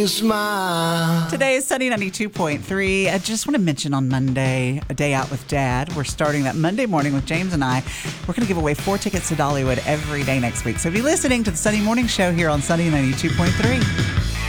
Smile. Today is Sunny 92.3. I just want to mention on Monday, A Day Out with Dad. We're starting that Monday morning with James and I. We're going to give away 4 tickets to Dollywood every day next week. So be listening to the Sunny Morning Show here on Sunny 92.3.